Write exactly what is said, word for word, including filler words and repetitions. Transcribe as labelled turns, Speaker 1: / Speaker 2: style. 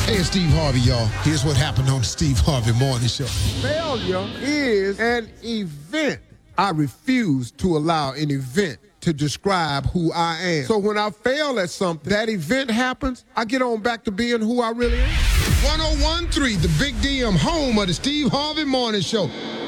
Speaker 1: Hey, it's Steve Harvey, y'all. Here's what happened on the Steve Harvey Morning Show.
Speaker 2: Failure is an event. I refuse to allow an event to describe who I am. So when I fail at something, that event happens, I get on back to being who I really am.
Speaker 1: one oh one point three, the Big D M, home of the Steve Harvey Morning Show.